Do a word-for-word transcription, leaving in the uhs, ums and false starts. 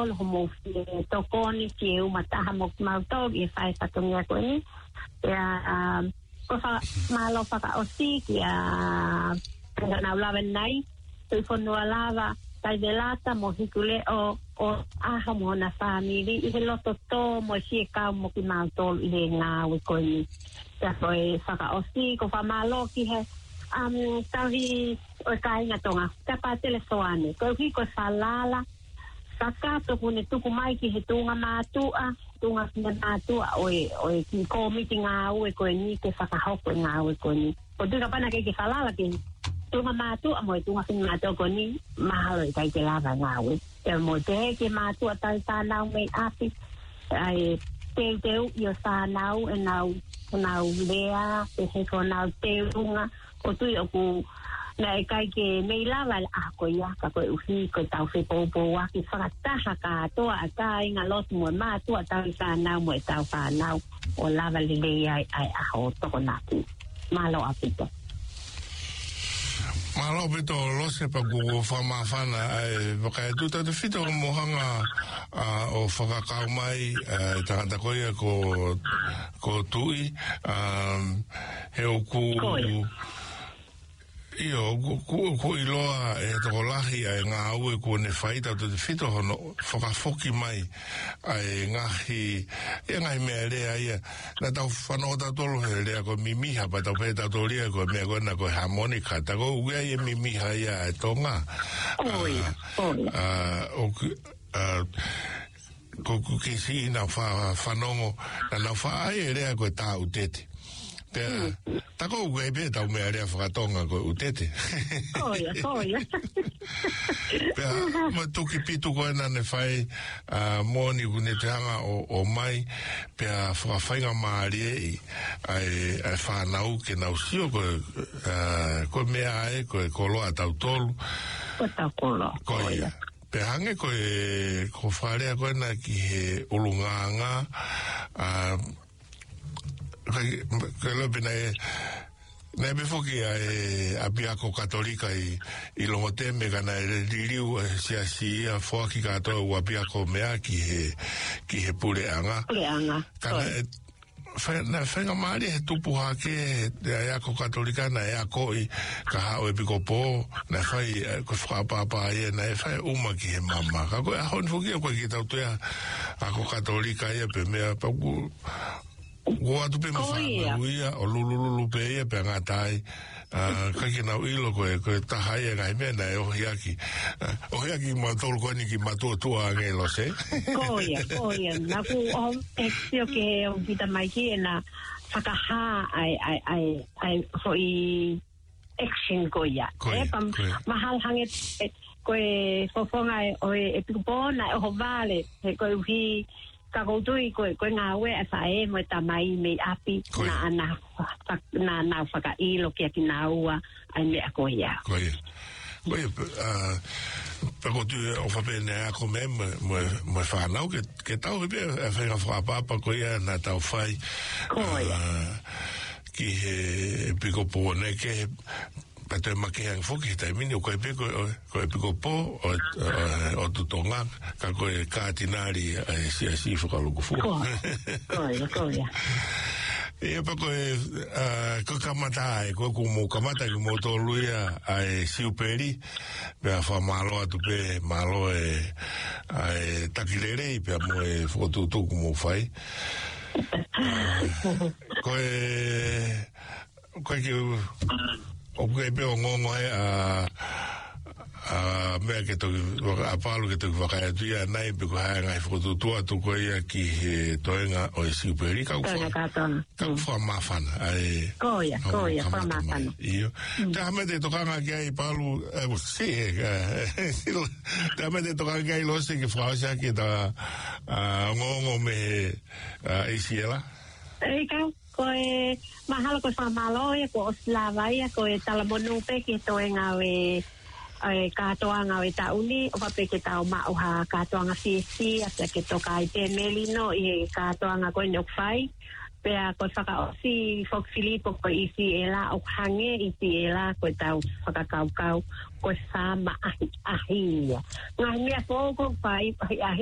tol homo to koni ki u mata mo mauto i fai patunga ko ni ya ko fa malo fa ka osi ki a na lava nai tu fono lava tai de lata mo hikule o o aha mo na family i lo to to mo si ka mo ki mauto i nga u ko ni ya foi fa ka osi ko fa malo ki he um tavi o kai nga tonga ka pa telefone ko ki ko salala sakato kune tuku mai ki he tunga matua tunga kina matua oe oe ki komiti nga ue koe ni ke whakahoko nga ue koe ni o tuka pana ke ke salala ki tunga matua mo e tunga kina matua koe ni mahalo i kai ke lava nga ue e mo te he ke matua tai tānau mei api ai teu teu i o tānau e nau nau lea e he ko nau teu runga o tui o ku na e kai ke mei lava a ko ia ka ko uhi ko tau fe po po wa ki whakataha ka toa a ka inga lot mo ma tua tau sa nau mo e tau ka nau o lava li lei ai ai a ho toko naki malo apito malo apito lo se pa ku whama whana ai waka e tuta te whito o mohanga o whakakau mai tangata koia ko ko tui he o ku Io, ku ku iloa e toko lahi ai ngā aue ku ne whaita o te whito hono whakafoki mai ai ngahi e ngai mea rea ia na tau whanau tau tolo he rea ko mimiha pa tau pēta tau rea ko mea koe na koe harmonika ta ko uea ia mimiha ia e tonga oi, oi o ku ko ku kisi na whanongo na na whaai e rea koe tā utete tako ue be tau mea rea whakatonga ko utete koia, koia pea ma tuki pitu koe na ne whai mōni kune te hanga o mai pea whakawhainga maari e ai whanau ke nau sio koe koe mea ae koe koloa tau tolu koe tau koloa koia pe hange koe ko wharea koe na ki he ulunganga a kai kai lope na e na e befoki a e a piako katolika i i longo teme kana e ririu si a si a foaki kato ua piako mea ki he ki he pule anga pule anga kana e na whenga maari he tupu hake e ako katolika na e ako i ka hao e piko po na whai ko whakapapa e na e whai uma ki he mama ka koe ahon fuki a koe ki tau tuea ako katolika e pe mea pauku Ko atu pe mawhana uia o lulululu pe ia pe ngatai kaki nau ilo koe koe tahai e ngai mena e ohiaki ohiaki matolu koe ni ki matua tua ngai lo se koia koia naku o eksio ke o kita mai ki e na whakaha ai ai ai ai hoi action koia e pam mahal hange koe fofonga o e pipona o vale koe uhi ka koutui koe koe ngā ue a whae mo e tamai me api na ana na na whaka ilo kia ki nā ua ai mea koe ia koe koe pa koutu o whapene a ko me mo e whanau ke tau he pia e whenga whakapapa koe ia na tau whai koe ki he piko pōne ke pa te makehang foki he taimini o koe piko koe piko pō o tutonga ka koe kātinari e si a si whakaluku fu koe koe e pa koe ko kamata e koe kumu kamata ki mo tōluia ai siuperi pea wha malo atu pe malo e takirere pea mo e whakotutuku mo whai koe koe ki o koe pe o ngongo e a a mea ke toki a palu ke toki whakaiatuia nai pe ko hae ngai whakotutua tu koe ia ki he toenga o e siuperi ka uwha ka uwha mawhana koia, koia, wha mawhana iyo te hame te tokanga ki ai palu e mo si e te hame te tokanga ki ai lose ki whaosia ki ta ngongo me Isiela e kau koe mahalo ko whamaloia ko oslavaia ko e talamonu pe ki toenga we e katoanga we tauni o pape ke tau mauha katoanga fiesi asa ke toka i te melino i katoanga ko ne okfai pea ko whaka osi Fox Filipo ko Isiela o hange Isiela ko tau whakakaukau ko sama ahi ahia ngā mea pōko whai ahi